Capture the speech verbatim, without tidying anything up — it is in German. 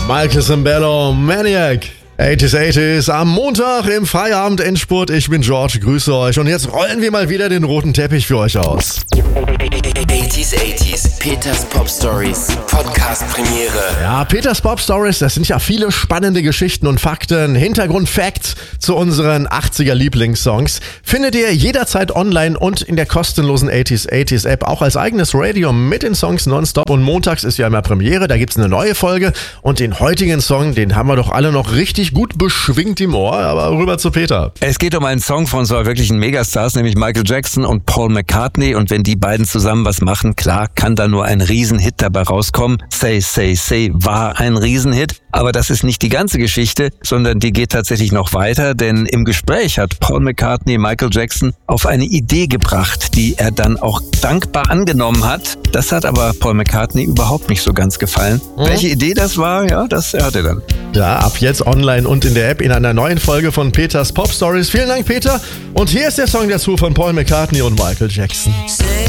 Michael Sembello, Maniac. achtziger achtziger am Montag im Feierabend-Endspurt. Ich bin George, grüße euch. Und jetzt rollen wir mal wieder den roten Teppich für euch aus. achtziger achtziger, Peters Pop Stories, Podcast-Premiere. Ja, Peters Pop Stories, das sind ja viele spannende Geschichten und Fakten, Hintergrund-Facts zu unseren achtziger-Lieblingssongs. Findet ihr jederzeit online und in der kostenlosen achtziger achtziger App, auch als eigenes Radio mit den Songs nonstop. Und montags ist ja immer Premiere, da gibt's eine neue Folge. Und den heutigen Song, den haben wir doch alle noch richtig gut beschwingt im Ohr. Aber rüber zu Peter. Es geht um einen Song von zwei wirklichen Megastars, nämlich Michael Jackson und Paul McCartney. Und wenn die beiden zusammen was machen, klar, kann da nur ein Riesenhit dabei rauskommen. Say, Say, Say war ein Riesenhit. Aber das ist nicht die ganze Geschichte, sondern die geht tatsächlich noch weiter. Denn im Gespräch hat Paul McCartney Michael Jackson auf eine Idee gebracht, die er dann auch dankbar angenommen hat. Das hat aber Paul McCartney überhaupt nicht so ganz gefallen. Mhm. Welche Idee das war, ja, das hört er dann. Ja, ab jetzt online und in der App in einer neuen Folge von Peters Pop Stories. Vielen Dank, Peter. Und hier ist der Song dazu von Paul McCartney und Michael Jackson.